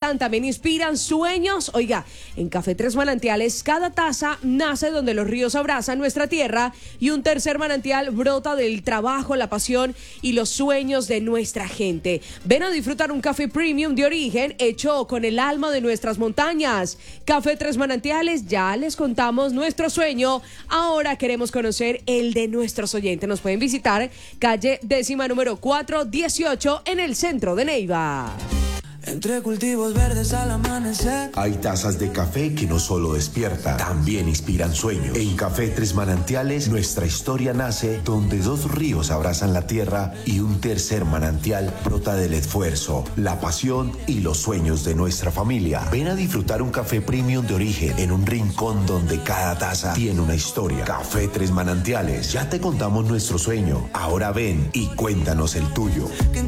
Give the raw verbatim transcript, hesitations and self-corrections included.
inspiran, también inspiran sueños. Oiga, en Café Tres Manantiales, cada taza nace donde los ríos abrazan nuestra tierra y un tercer manantial brota del trabajo, la pasión y los sueños de nuestra gente. Ven a disfrutar un café premium de origen hecho con el alma de nuestras montañas. Café Tres Manantiales, ya les contamos nuestro sueño. Ahora queremos conocer el de nuestros oyentes. Nos pueden visitar calle décima número cuatro dieciocho en el centro de Neiva. Entre cultivos verdes al amanecer. Hay tazas de café que no solo despiertan, también inspiran sueños. En Café Tres Manantiales, nuestra historia nace donde dos ríos abrazan la tierra y un tercer manantial brota del esfuerzo, la pasión y los sueños de nuestra familia. Ven a disfrutar un café premium de origen en un rincón donde cada taza tiene una historia. Café Tres Manantiales, ya te contamos nuestro sueño. Ahora ven y cuéntanos el tuyo.